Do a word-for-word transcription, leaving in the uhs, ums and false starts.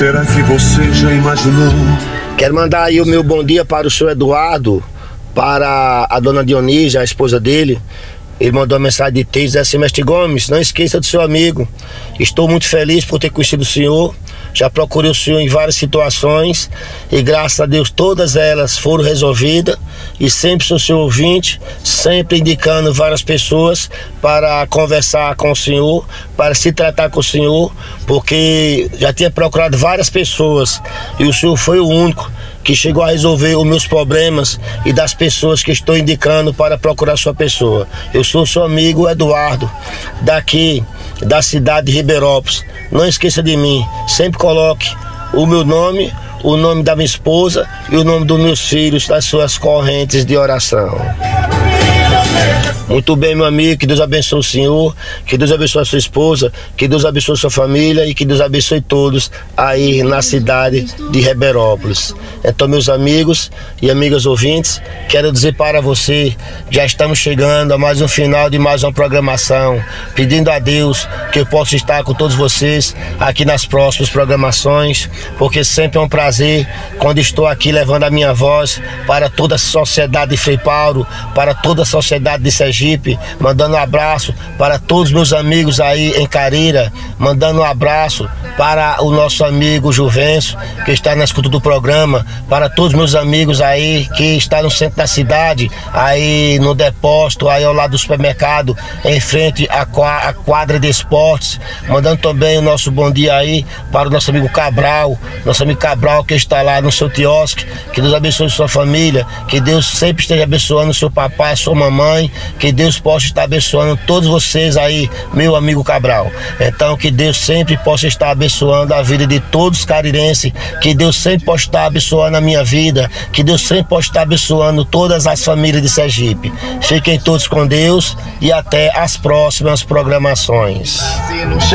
Será que você já imaginou? Quero mandar aí o meu bom dia para o senhor Eduardo, para a dona Dionísia, a esposa dele. Ele mandou uma mensagem de texto, diz assim: Mestre Gomes, não esqueça do seu amigo. Estou muito feliz por ter conhecido o senhor. Já procurei o senhor em várias situações e graças a Deus todas elas foram resolvidas. E sempre sou seu ouvinte, sempre indicando várias pessoas para conversar com o senhor, para se tratar com o senhor, porque já tinha procurado várias pessoas e o senhor foi o único que chegou a resolver os meus problemas e das pessoas que estou indicando para procurar sua pessoa. Eu sou seu amigo Eduardo, daqui da cidade de Ribeirópolis. Não esqueça de mim, sempre coloque o meu nome, o nome da minha esposa e o nome dos meus filhos nas suas correntes de oração. Muito bem, meu amigo, que Deus abençoe o senhor, que Deus abençoe a sua esposa, que Deus abençoe a sua família e que Deus abençoe todos aí na cidade de Ribeirópolis. Então, meus amigos e amigas ouvintes, quero dizer para você, já estamos chegando a mais um final de mais uma programação, pedindo a Deus que eu possa estar com todos vocês aqui nas próximas programações, porque sempre é um prazer quando estou aqui levando a minha voz para toda a sociedade de Frei Paulo, para toda a sociedade de Sergipe, mandando um abraço para todos os meus amigos aí em Carira, mandando um abraço para o nosso amigo Juvencio, que está na escuta do programa, para todos os meus amigos aí que estão no centro da cidade, aí no depósito, aí ao lado do supermercado, em frente à quadra de esportes, mandando também o nosso bom dia aí para o nosso amigo Cabral, nosso amigo Cabral que está lá no seu quiosque. Que Deus abençoe sua família, que Deus sempre esteja abençoando o seu papai, sua mamãe, que Deus possa estar abençoando todos vocês aí, meu amigo Cabral. Então que Deus sempre possa estar abençoando a vida de todos os carirenses, que Deus sempre possa estar abençoando a minha vida, que Deus sempre possa estar abençoando todas as famílias de Sergipe. Fiquem todos com Deus e até as próximas programações.